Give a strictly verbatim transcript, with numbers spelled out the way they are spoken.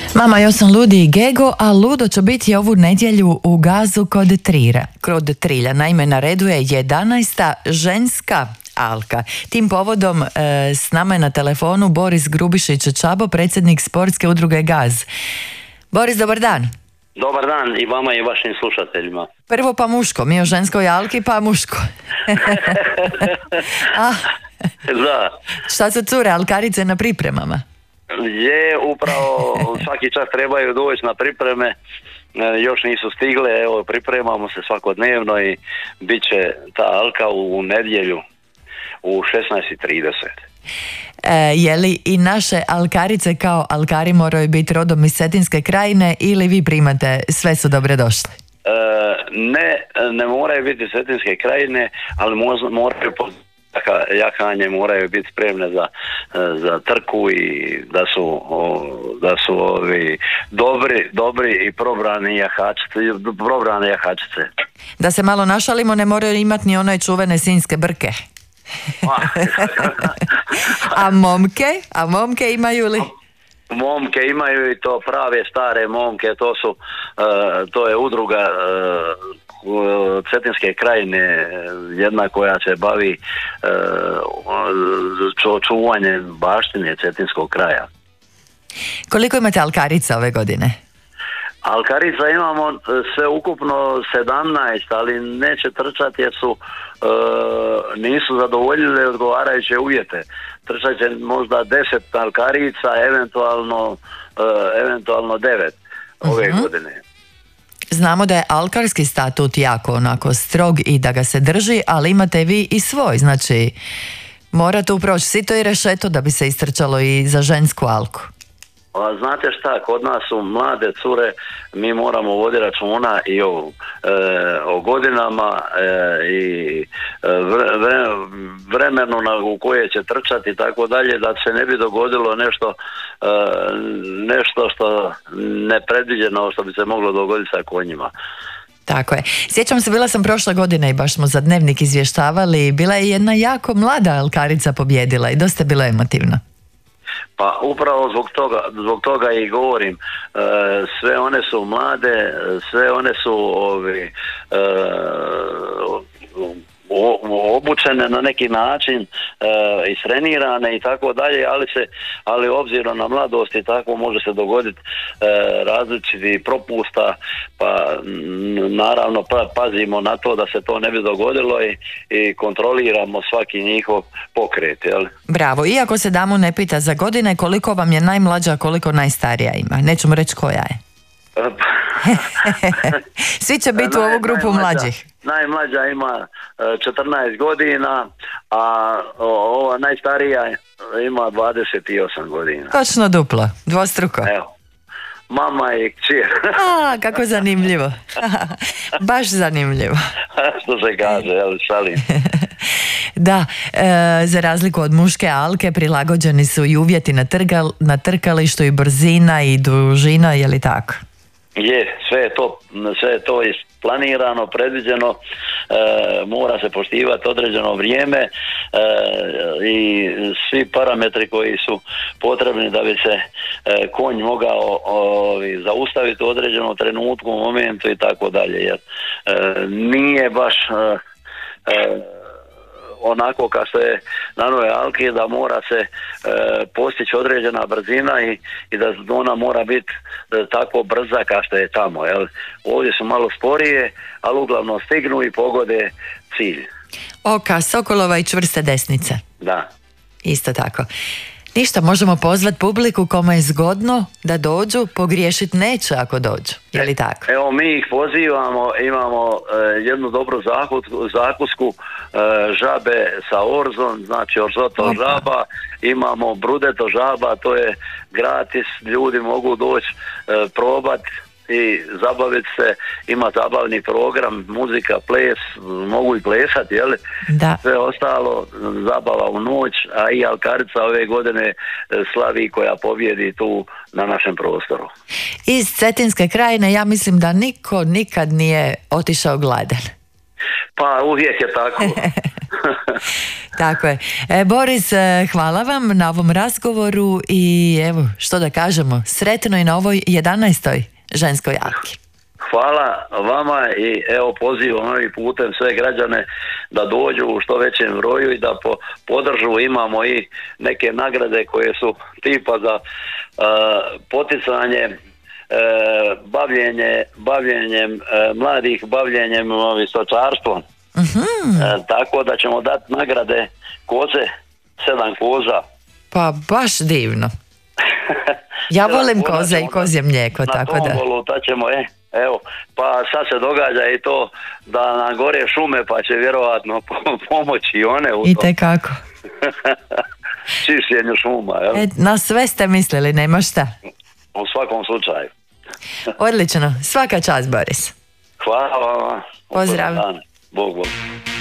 Mama, ja sam Ludi i Gego, a ludo će biti ovu nedjelju u Gazu kod Trira, kod Trilja. Naime, na redu je jedanaesta ženska alka. Tim povodom e, s nama je na telefonu Boris Grubišić-Čabo, predsjednik sportske udruge Gaz. Boris, dobar dan. Dobar dan i vama i vašim slušateljima. Prvo pa muško, mi o ženskoj alki pa muško. A, da. Šta su cure alkarice na pripremama? Je, upravo svaki čas trebaju doći na pripreme, e, još nisu stigle, evo pripremamo se svakodnevno i bit će ta alka u, u nedjelju u šesnaest i trideset. E, je li i naše alkarice kao alkari moraju biti rodom iz Cetinske krajine ili vi primate sve su dobre došle? E, ne, ne moraju biti iz Cetinske krajine, ali mo- moraju po jakanje, moraju biti spremne za, za trku i da su, o, da su ovi dobri, dobri i probrani jahačice, probrane jahačice. Da se malo našalimo, ne moraju imati ni one čuvene sinjske brke. A momke? A momke imaju li? Momke imaju i to prave stare momke, to su, uh, to je udruga uh, Cetinske krajine, jedna koja se bavi uh, čuvanjem baštine Cetinskog kraja. Koliko imate alkarica ove godine? Alkarica imamo sve ukupno sedamnaest, ali neće trčati jer su uh, nisu zadovoljile odgovarajuće uvjete. Trčat će možda deset alkarica, eventualno uh, eventualno devet ove uh-huh. godine. Znamo da je alkarski statut jako onako strog i da ga se drži, ali imate vi i svoj, znači morate uproći sito i rešeto da bi se istrčalo i za žensku alku. A znate šta, kod nas su mlade cure, mi moramo voditi računa i o, e, o godinama e, i vre, vre, vremenu na, u koje će trčati i tako dalje, da se ne bi dogodilo nešto e, nešto što nepredviđeno što bi se moglo dogoditi sa konjima. Tako je. Sjećam se, bila sam prošle godine i baš smo za Dnevnik izvještavali, bila je jedna jako mlada alkarica pobjedila i dosta je bilo emotivno. Pa upravo zbog toga, zbog toga i govorim, e, sve one su mlade, sve one su ovi, e, o, obučene na neki način, e, istrenirane i tako dalje, ali se, ali obzirom na mladost i tako može se dogoditi e, različiti propusta, pa n, naravno pa, pazimo na to da se to ne bi dogodilo i, i kontroliramo svaki njihov pokret, jel? Bravo, iako se damu ne pita za godine, koliko vam je najmlađa, koliko najstarija ima? Nećemo reći koja je. Svi će biti u ovu grupu najmlađa, mlađih. Najmlađa ima četrnaest godina, a ova najstarija ima dvadeset osam godina. Točno duplo, dvostruko. Evo, mama i kćer. A, kako zanimljivo. Baš zanimljivo. Što se kaže, jel, šalim. Da, e, za razliku od muške alke prilagođeni su i uvjeti na, trgal, na trkalištu i brzina i dužina, je li tako? Je, sve je to, sve je to planirano, predviđeno, e, mora se poštivati određeno vrijeme e, i svi parametri koji su potrebni da bi se e, konj mogao o, zaustaviti u određenom trenutku, momentu i tako dalje, jer e, nije baš e, e, onako kao što je na Nove alki, da mora se e, postići određena brzina i, i da ona mora biti e, tako brza kao što je tamo, jel? Ovdje su malo sporije, ali uglavnom stignu i pogode cilj. Oka sokolova i čvrste desnice. Da. Isto tako. Ništa, možemo pozvati publiku kome je zgodno da dođu, pogriješiti neće ako dođu, je li tako? Evo, mi ih pozivamo, imamo e, jednu dobru zakusku, zakusku e, žabe sa orzom, znači orzoto Opa. žaba, imamo brudeto žaba, to je gratis, ljudi mogu doći e, probati i zabaviti se, ima zabavni program, muzika, ples, mogu i plesati, jel? Da. Sve ostalo, zabava u noć, a i alkarica ove godine slavi koja pobjedi tu na našem prostoru. Iz Cetinske krajine ja mislim da niko nikad nije otišao gladan. Pa uvijek je tako. Tako je. E, Boris, hvala vam na ovom razgovoru i evo, što da kažemo, sretno i na ovoj jedanaestoj ženskoj alki. Hvala vama i evo pozivam ovim putem sve građane da dođu u što većem broju i da po, podržu. Imamo i neke nagrade koje su tipa za uh, poticanje uh, bavljenje, bavljenjem uh, mladih, bavljenjem stočarstvom. Uh-huh. Uh, tako da ćemo dati nagrade koze, sedam koza. Pa baš divno. Ja volim koze i kozje mlijeko, tako da. Na tombolu, ta ćemo, e, evo, pa sad se događa i to da nam gore šume, pa će vjerovatno pomoći i one u to. I tekako. Čišćenju šuma, jel? E, na sve ste mislili, nema šta. U svakom slučaju. Odlično, svaka čast, Boris. Hvala vam. Pozdrav. Bog, Bog.